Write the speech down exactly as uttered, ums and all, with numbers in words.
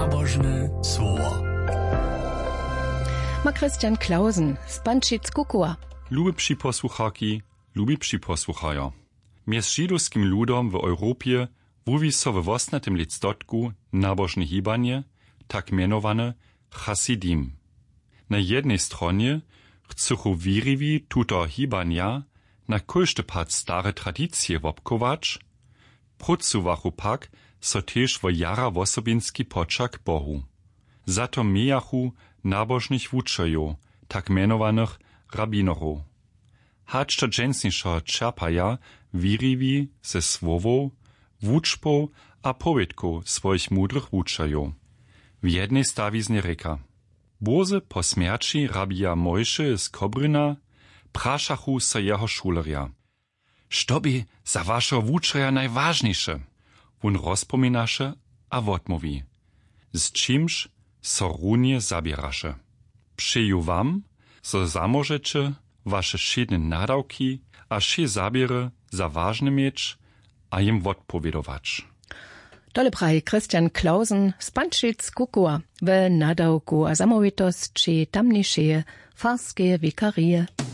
nabożne słowo. Ma Christian Klausen z Pančic-Kukua. Lubipši posłuchaki, lubipši posłuchajo. Mjez židowskim ludom w Europie wuwi so w osnatym lictotku nabożne hibanie, tak mianowane Hasidim. Na jednej stronie chcą wiriwi tuto hibania na kójszty pad stare tradycje wopkować, prócuwachu pak so też wo jara wosobinski poczak Bohu. Za to mijachu nabożnych wuczerjo, tak mianowanych rabinorów. Hacz to dżęsniszo czerpaja wiriwi ze słowów, wuczpów a powiedków swoich mudrych wuczerjo. W jednej stawiznie reka. Boze po śmierci rabija Mojše z Kobryna praszachu se jeho šulerja. Što bi za vašo wuczerja najważniejsze? Wun rozpominaše a wotmowi. Z czymś so runie zabieraše. Przyju wam, so zamożecie wasze szydne nadawki a szy zabiery za ważne mieć, a im wotpowiedować. Dole praje Christian Klausen z Pančic-Kukua w nadawku a zamowitost czy tamniejsze farskie wikarie.